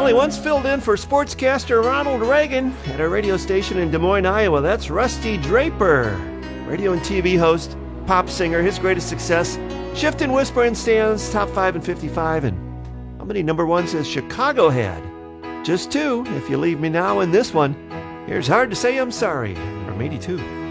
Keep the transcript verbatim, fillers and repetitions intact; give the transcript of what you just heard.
Well, he once filled in for sportscaster Ronald Reagan at a radio station in Des Moines, Iowa. That's Rusty Draper, radio and T V host, pop singer. His greatest success, Shiftin' Whisperin' Stands, top five in fifty-five. And how many number ones has Chicago had? Just two, If You Leave Me Now, and this one, Here's Hard to Say I'm Sorry, from eighty-two.